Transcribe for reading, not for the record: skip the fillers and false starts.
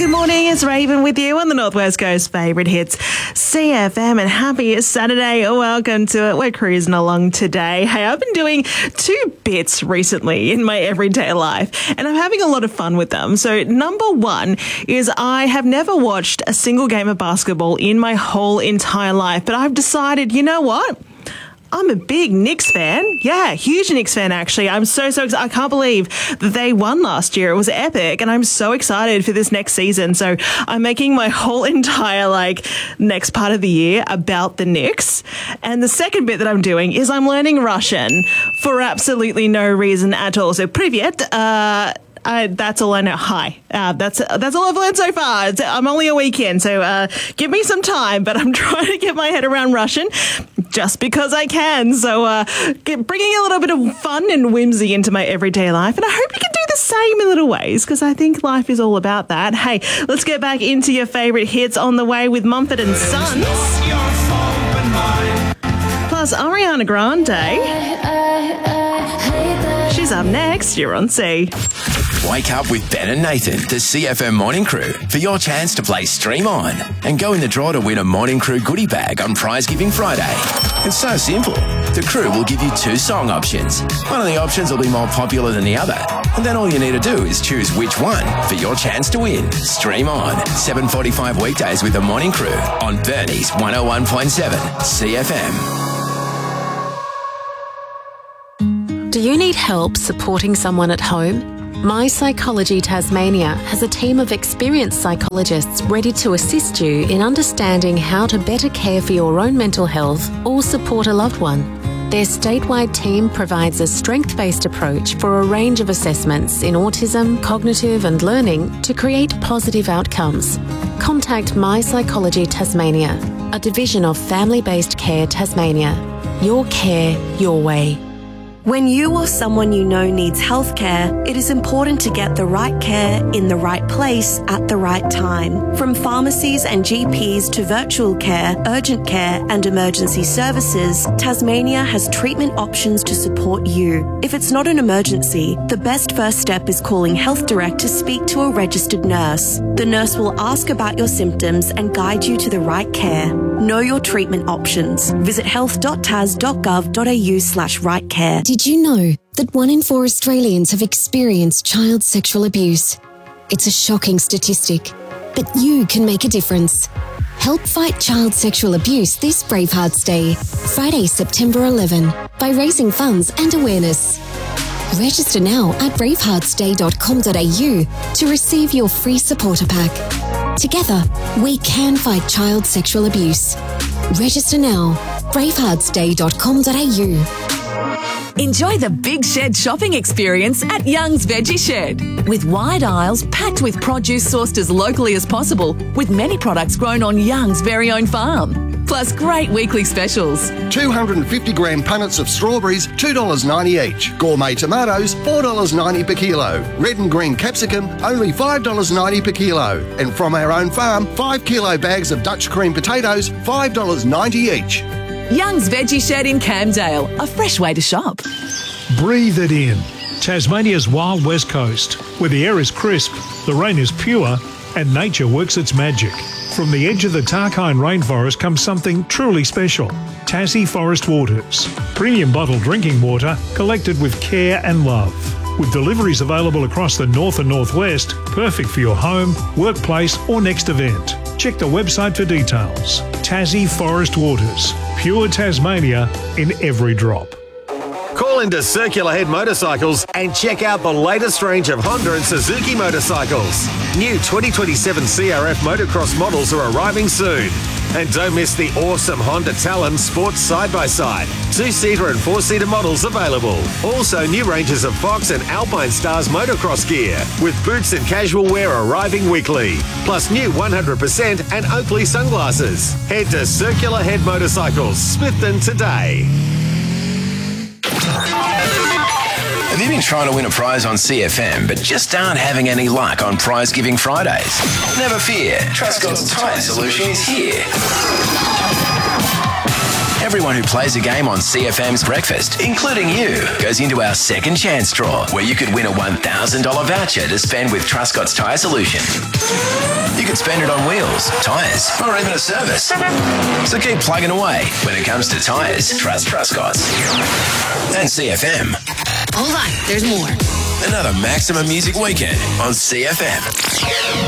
Good morning, it's Raven with you on the Northwest Coast favourite hits, CFM, and happy Saturday. Welcome to it. We're cruising along today. Hey, I've been doing two bits recently in my everyday life, and I'm having a lot of fun with them. So number one is I have never watched a single game of basketball in my whole entire life, but I've decided, you know what? I'm a big Knicks fan. Yeah, huge Knicks fan, actually. I'm so excited. I can't believe that they won last year. It was epic, and I'm so excited for this next season. So I'm making my whole entire, next part of the year about the Knicks. And the second bit that I'm doing is I'm learning Russian for absolutely no reason at all. So, privyet. That's all I know. Hi. That's all I've learned so far. I'm only a week in, so give me some time, but I'm trying to get my head around Russian just because I can. So bringing a little bit of fun and whimsy into my everyday life, and I hope you can do the same in little ways, because I think life is all about that. Hey, let's get back into your favourite hits on the way with Mumford & Sons. Plus Ariana Grande. She's up next. You're on C. Wake up with Ben and Nathan, the CFM Morning Crew, for your chance to play Stream On and go in the draw to win a Morning Crew goodie bag on Prize Giving Friday. It's so simple. The crew will give you two song options. One of the options will be more popular than the other, and then all you need to do is choose which one for your chance to win. Stream On, 7:45 weekdays with the Morning Crew on Bernie's 101.7 CFM. Do you need help supporting someone at home? My Psychology Tasmania has a team of experienced psychologists ready to assist you in understanding how to better care for your own mental health or support a loved one. Their statewide team provides a strength-based approach for a range of assessments in autism, cognitive and learning to create positive outcomes. Contact My Psychology Tasmania, a division of Family-Based Care Tasmania. Your care, your way. When you or someone you know needs healthcare, it is important to get the right care in the right place at the right time. From pharmacies and GPs to virtual care, urgent care and emergency services, Tasmania has treatment options to support you. If it's not an emergency, the best first step is calling Health Direct to speak to a registered nurse. The nurse will ask about your symptoms and guide you to the right care. Know your treatment options. Visit health.tas.gov.au/right care. Did you know that 1 in 4 Australians have experienced child sexual abuse? It's a shocking statistic, but you can make a difference. Help fight child sexual abuse this Bravehearts Day, Friday, September 11, by raising funds and awareness. Register now at braveheartsday.com.au to receive your free supporter pack. Together, we can fight child sexual abuse. Register now, braveheartsday.com.au. Enjoy the Big Shed shopping experience at Young's Veggie Shed. With wide aisles packed with produce sourced as locally as possible, with many products grown on Young's very own farm. Plus great weekly specials. 250-gram punnets of strawberries, $2.90 each. Gourmet tomatoes, $4.90 per kilo. Red and green capsicum, only $5.90 per kilo. And from our own farm, 5 kilo bags of Dutch cream potatoes, $5.90 each. Young's Veggie Shed in Camdale, a fresh way to shop. Breathe it in. Tasmania's wild west coast, where the air is crisp, the rain is pure, and nature works its magic. From the edge of the Tarkine rainforest comes something truly special. Tassie Forest Waters. Premium bottled drinking water collected with care and love. With deliveries available across the north and northwest, perfect for your home, workplace or next event. Check the website for details. Tassie Forest Waters. Pure Tasmania in every drop. Call into Circular Head Motorcycles and check out the latest range of Honda and Suzuki motorcycles. New 2027 CRF motocross models are arriving soon. And don't miss the awesome Honda Talon Sports Side-by-Side. 2-seater and 4-seater models available. Also new ranges of Fox and Alpine Stars motocross gear, with boots and casual wear arriving weekly. Plus new 100% and Oakley sunglasses. Head to Circular Head Motorcycles, Smithton today. Have you been trying to win a prize on CFM but just aren't having any luck on Prize Giving Fridays? Never fear, Trustco's Tyre Solution is here. Everyone who plays a game on CFM's Breakfast, including you, goes into our second chance draw, where you could win a $1,000 voucher to spend with Truscott's Tyre Solution. You could spend it on wheels, tyres, or even a service. So keep plugging away. When it comes to tyres, trust Truscott's. And CFM. Hold on, there's more. Another Maximum Music Weekend on CFM.